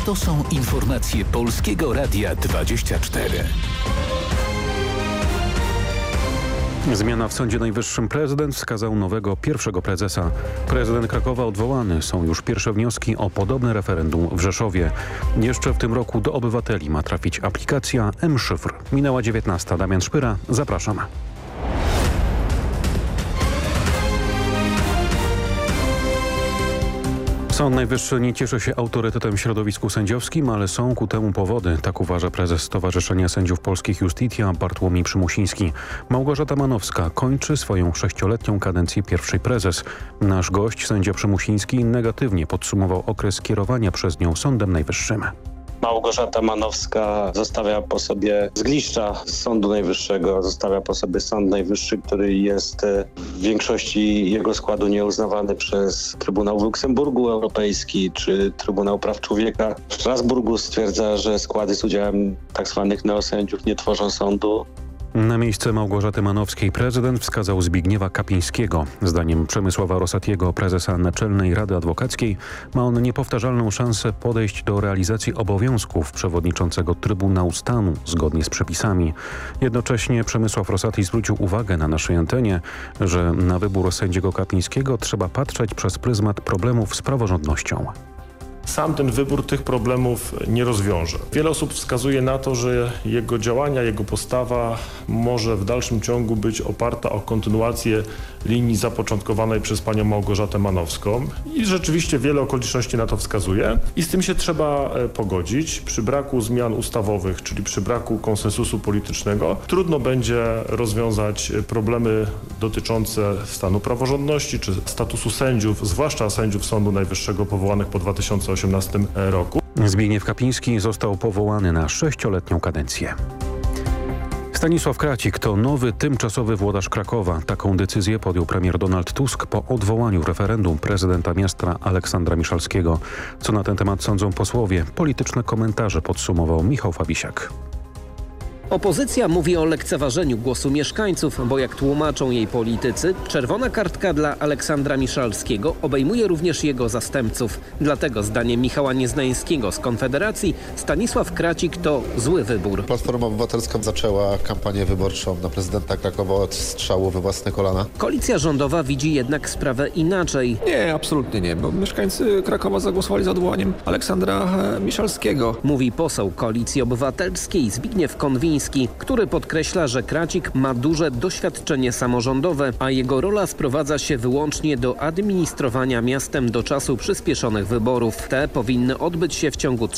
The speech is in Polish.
To są informacje Polskiego Radia 24. Zmiana w Sądzie Najwyższym. Prezydent wskazał nowego pierwszego prezesa. Prezydent Krakowa odwołany. Są już pierwsze wnioski o podobne referendum w Rzeszowie. Jeszcze w tym roku do obywateli ma trafić aplikacja M-Szyfr. Minęła 19. Damian Szpyra. Zapraszam. Sąd Najwyższy nie cieszy się autorytetem w środowisku sędziowskim, ale są ku temu powody. Tak uważa prezes Stowarzyszenia Sędziów Polskich Justitia Bartłomiej Przymusiński. Małgorzata Manowska kończy swoją 6-letnią kadencję pierwszej prezes. Nasz gość, sędzia Przymusiński, negatywnie podsumował okres kierowania przez nią Sądem Najwyższym. Małgorzata Manowska zostawia po sobie zgliszcza z Sądu Najwyższego, zostawia po sobie Sąd Najwyższy, który jest w większości jego składu nieuznawany przez Trybunał w Luksemburgu Europejski czy Trybunał Praw Człowieka. W Strasburgu stwierdza, że składy z udziałem tzw. neosędziów nie tworzą sądu. Na miejsce Małgorzaty Manowskiej prezydent wskazał Zbigniewa Kapińskiego. Zdaniem Przemysława Rosatiego, prezesa Naczelnej Rady Adwokackiej, ma on niepowtarzalną szansę podejść do realizacji obowiązków przewodniczącego Trybunału Stanu zgodnie z przepisami. Jednocześnie Przemysław Rosati zwrócił uwagę na naszej antenie, że na wybór sędziego Kapińskiego trzeba patrzeć przez pryzmat problemów z praworządnością. Sam ten wybór tych problemów nie rozwiąże. Wiele osób wskazuje na to, że jego działania, jego postawa może w dalszym ciągu być oparta o kontynuację linii zapoczątkowanej przez panią Małgorzatę Manowską i rzeczywiście wiele okoliczności na to wskazuje i z tym się trzeba pogodzić. Przy braku zmian ustawowych, czyli przy braku konsensusu politycznego, trudno będzie rozwiązać problemy dotyczące stanu praworządności czy statusu sędziów, zwłaszcza sędziów Sądu Najwyższego powołanych po 2018 roku. Zbigniew Kapiński został powołany na 6-letnią kadencję. Stanisław Kracik to nowy, tymczasowy włodarz Krakowa. Taką decyzję podjął premier Donald Tusk po odwołaniu referendum prezydenta miasta Aleksandra Miszalskiego. Co na ten temat sądzą posłowie? Polityczne komentarze podsumował Michał Fabisiak. Opozycja mówi o lekceważeniu głosu mieszkańców, bo jak tłumaczą jej politycy, czerwona kartka dla Aleksandra Miszalskiego obejmuje również jego zastępców. Dlatego zdaniem Michała Nieznańskiego z Konfederacji Stanisław Kracik to zły wybór. Platforma Obywatelska zaczęła kampanię wyborczą na prezydenta Krakowa od strzału we własne kolana. Koalicja rządowa widzi jednak sprawę inaczej. Nie, absolutnie nie, bo mieszkańcy Krakowa zagłosowali za odwołaniem Aleksandra Miszalskiego. Mówi poseł Koalicji Obywatelskiej Zbigniew Konwiński, który podkreśla, że Kracik ma duże doświadczenie samorządowe, a jego rola sprowadza się wyłącznie do administrowania miastem do czasu przyspieszonych wyborów. Te powinny odbyć się w ciągu